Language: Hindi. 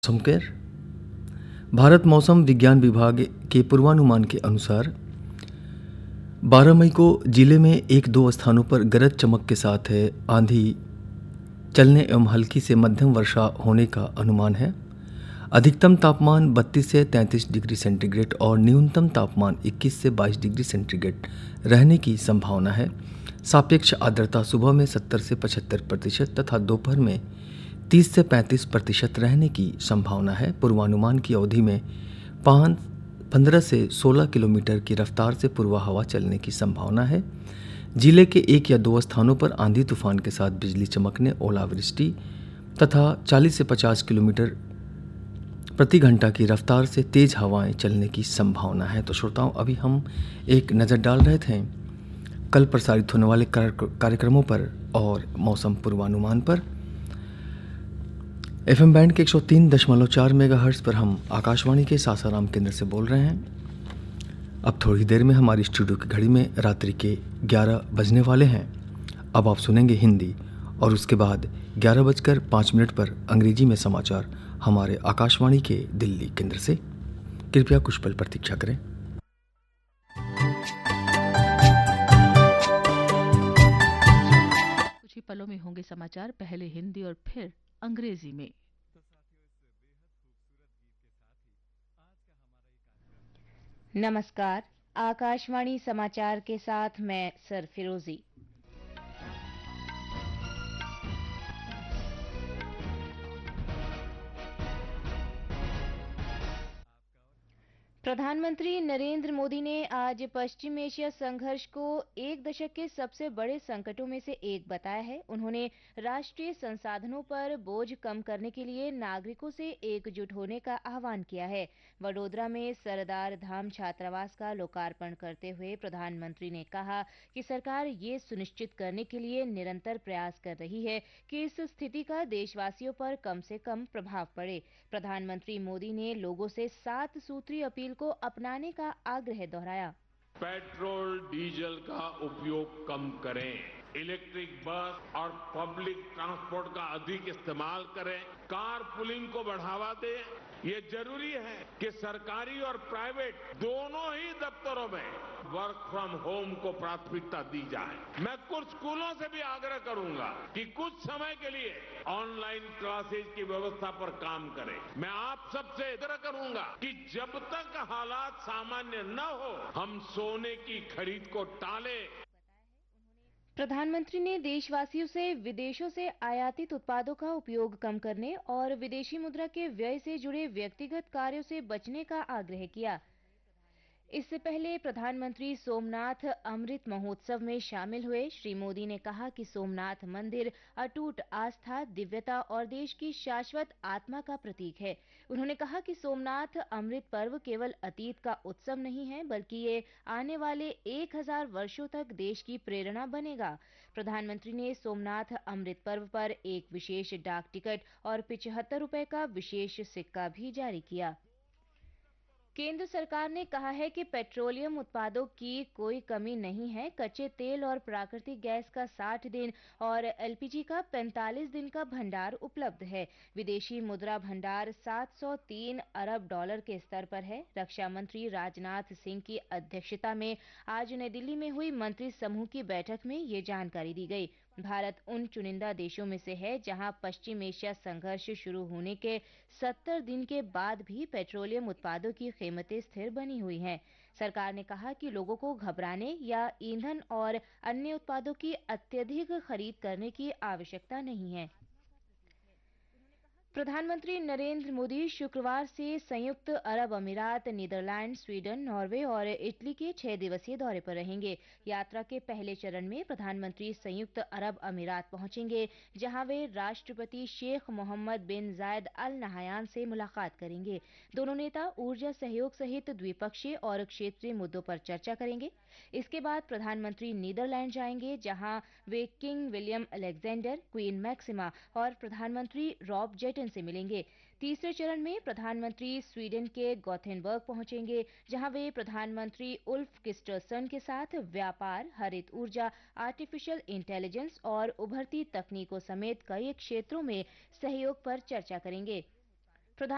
मौसम केयर। भारत मौसम विज्ञान विभाग के पूर्वानुमान के अनुसार 12 मई को जिले में एक दो स्थानों पर गरज चमक के साथ आंधी चलने एवं हल्की से मध्यम वर्षा होने का अनुमान है। अधिकतम तापमान 32 से 33 डिग्री सेंटीग्रेड और न्यूनतम तापमान 21 से 22 डिग्री सेंटीग्रेड रहने की संभावना है। सापेक्ष आर्द्रता सुबह में 70 से 75% तथा दोपहर में 30 से 35% रहने की संभावना है। पूर्वानुमान की अवधि में 15 से 16 किलोमीटर की रफ्तार से पूर्वा हवा चलने की संभावना है। जिले के एक या दो स्थानों पर आंधी तूफान के साथ बिजली चमकने, ओलावृष्टि तथा 40 से 50 किलोमीटर प्रति घंटा की रफ्तार से तेज हवाएं चलने की संभावना है। तो श्रोताओं, अभी हम एक नज़र डाल रहे थे कल प्रसारित होने वाले कार्यक्रमों पर और मौसम पूर्वानुमान पर। एफएम बैंड के 103.4 मेगाहर्ट्ज़ पर हम आकाशवाणी के सासाराम केंद्र से बोल रहे हैं। अब थोड़ी देर में हमारी स्टूडियो की घड़ी में रात्रि के 11 बजने वाले हैं। अब आप सुनेंगे हिंदी और उसके बाद 11:05 पर अंग्रेजी में समाचार हमारे आकाशवाणी के दिल्ली केंद्र से। कृपया कुछ पल प्रतीक्षा करें। कुछ ही पलों में होंगे समाचार, पहले हिंदी और फिर अंग्रेजी में। नमस्कार, आकाशवाणी समाचार के साथ मैं सरफिरोजी। प्रधानमंत्री नरेंद्र मोदी ने आज पश्चिम एशिया संघर्ष को एक दशक के सबसे बड़े संकटों में से एक बताया है। उन्होंने राष्ट्रीय संसाधनों पर बोझ कम करने के लिए नागरिकों से एकजुट होने का आह्वान किया है। वडोदरा में सरदार धाम छात्रावास का लोकार्पण करते हुए प्रधानमंत्री ने कहा कि सरकार ये सुनिश्चित करने के लिए निरंतर प्रयास कर रही है कि इस स्थिति का देशवासियों पर कम से कम प्रभाव पड़े। प्रधानमंत्री मोदी ने लोगों से 7 सूत्री अपील को अपनाने का आग्रह दोहराया। पेट्रोल डीजल का उपयोग कम करें, इलेक्ट्रिक बस और पब्लिक ट्रांसपोर्ट का अधिक इस्तेमाल करें, कार पुलिंग को बढ़ावा दें। ये जरूरी है कि सरकारी और प्राइवेट दोनों ही दफ्तरों में वर्क फ्रॉम होम को प्राथमिकता दी जाए। मैं कुछ स्कूलों से भी आग्रह करूंगा कि कुछ समय के लिए ऑनलाइन क्लासेज की व्यवस्था पर काम करें। मैं आप सबसे आग्रह करूंगा कि जब तक हालात सामान्य न हो, हम सोने की खरीद को टालें। प्रधानमंत्री ने देशवासियों से विदेशों से आयातित उत्पादों का उपयोग कम करने और विदेशी मुद्रा के व्यय से जुड़े व्यक्तिगत कार्यों से बचने का आग्रह किया। इससे पहले प्रधानमंत्री सोमनाथ अमृत महोत्सव में शामिल हुए। श्री मोदी ने कहा कि सोमनाथ मंदिर अटूट आस्था, दिव्यता और देश की शाश्वत आत्मा का प्रतीक है। उन्होंने कहा कि सोमनाथ अमृत पर्व केवल अतीत का उत्सव नहीं है, बल्कि ये आने वाले 1000 वर्षों तक देश की प्रेरणा बनेगा। प्रधानमंत्री ने सोमनाथ अमृत पर्व पर एक विशेष डाक टिकट और 75 रुपए का विशेष सिक्का भी जारी किया। केंद्र सरकार ने कहा है कि पेट्रोलियम उत्पादों की कोई कमी नहीं है। कच्चे तेल और प्राकृतिक गैस का 60 दिन और एलपीजी का 45 दिन का भंडार उपलब्ध है। विदेशी मुद्रा भंडार 703 अरब डॉलर के स्तर पर है। रक्षा मंत्री राजनाथ सिंह की अध्यक्षता में आज नई दिल्ली में हुई मंत्री समूह की बैठक में ये जानकारी दी गई। भारत उन चुनिंदा देशों में से है जहां पश्चिम एशिया संघर्ष शुरू होने के 70 दिन के बाद भी पेट्रोलियम उत्पादों की कीमतें स्थिर बनी हुई हैं। सरकार ने कहा कि लोगों को घबराने या ईंधन और अन्य उत्पादों की अत्यधिक खरीद करने की आवश्यकता नहीं है। प्रधानमंत्री नरेंद्र मोदी शुक्रवार से संयुक्त अरब अमीरात, नीदरलैंड, स्वीडन, नॉर्वे और इटली के 6 दिवसीय दौरे पर रहेंगे। यात्रा के पहले चरण में प्रधानमंत्री संयुक्त अरब अमीरात पहुंचेंगे, जहां वे राष्ट्रपति शेख मोहम्मद बिन जायद अल नहयान से मुलाकात करेंगे। दोनों नेता ऊर्जा सहयोग सहित द्विपक्षीय और क्षेत्रीय मुद्दों पर चर्चा करेंगे। इसके बाद प्रधानमंत्री नीदरलैंड जाएंगे, जहां वे king William Alexander, queen maxima और प्रधानमंत्री रॉब जेटन से मिलेंगे। तीसरे चरण में प्रधानमंत्री स्वीडन के गोथेनबर्ग पहुंचेंगे, जहां वे प्रधानमंत्री उल्फ क्रिस्टरसन के साथ व्यापार, हरित ऊर्जा, आर्टिफिशियल इंटेलिजेंस और उभरती तकनीकों समेत कई क्षेत्रों में सहयोग पर चर्चा करेंगे।